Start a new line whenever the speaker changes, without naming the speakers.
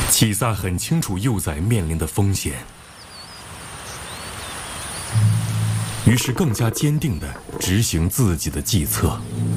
启萨很清楚幼崽面临的风险，于是更加坚定地执行自己的计策。